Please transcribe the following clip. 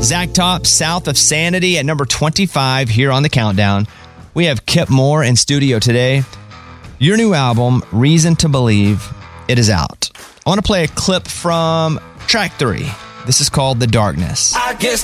Zach Top, South of Sanity at number 25 here on the countdown. We have Kip Moore in studio today. Your new album, Reason to Believe, it is out. I want to play a clip from track 3. This is called The Darkness. I guess